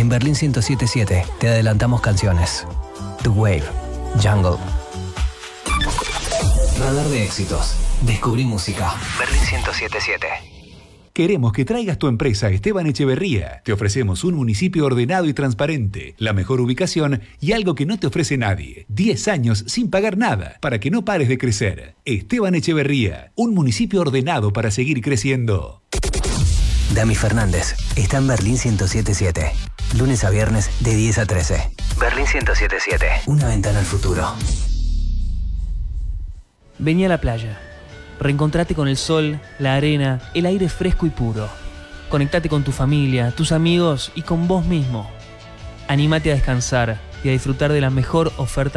En Berlín 107.7 te adelantamos canciones. The Wave, Jungle. Radar de éxitos. Descubrí música. Berlín 107.7. Queremos que traigas tu empresa a Esteban Echeverría. Te ofrecemos un municipio ordenado y transparente, la mejor ubicación y algo que no te ofrece nadie. 10 años sin pagar nada, para que no pares de crecer. Esteban Echeverría, un municipio ordenado para seguir creciendo. Dami Fernández está en Berlín 107.7. Lunes a viernes de 10 a 13. Berlín 107.7. Una ventana al futuro. Vení a la playa. Reencontrate con el sol, la arena, el aire fresco y puro. Conectate con tu familia, tus amigos y con vos mismo. Anímate a descansar y a disfrutar de la mejor oferta